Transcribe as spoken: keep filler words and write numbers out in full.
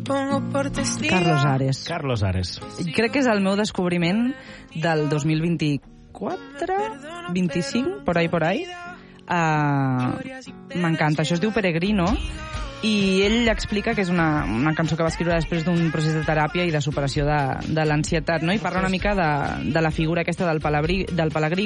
Carlos Ares. Carlos Ares. Crec que és el meu descobriment del dos mil vint-i-quatre, vint-i-cinc, por ahí, por ahí. Uh, M'encanta. Això es diu Peregrino i ell explica que és una, una cançó que va escriure després d'un procés de teràpia i de superació de, de l'ansietat, no? I parla una mica de, de la figura aquesta del pelegrí, del pelegrí